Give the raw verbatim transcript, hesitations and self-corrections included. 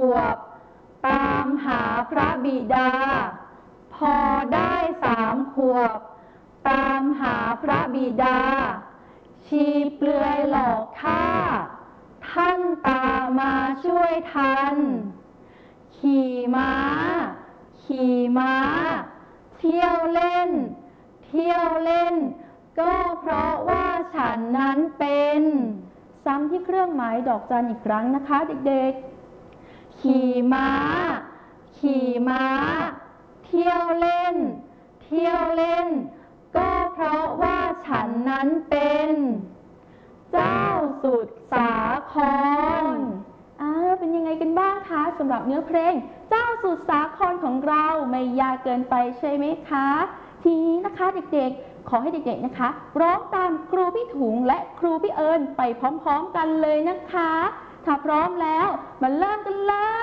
วบตามหาพระบิดาพอได้สามขวบตามหาพระบิดาชีเปลือยหลอกข้าท่านตามมาช่วยทันขี่ม้าขี่ม้าเที่ยวเล่นเที่ยวเล่นก็เพราะว่าฉันนั้นเป็นซ้ำที่เครื่องหมายดอกจันอีกครั้งนะคะเด็กๆขี่ม้าขี่ม้าเที่ยวเล่นเที่ยวเล่นก็เพราะว่าฉันนั้นเป็นเจ้าสุดสาครอ่าเป็นยังไงกันบ้างคะสำหรับเนื้อเพลงเจ้าสุดสาครของเราไม่ยากเกินไปใช่ไหมคะทีนี้นะคะเด็กๆขอให้เด็กๆนะคะร้องตามครูพี่ถุงและครูพี่เอิญไปพร้อมๆกันเลยนะคะถ้าพร้อมแล้วมาเริ่มกันเลย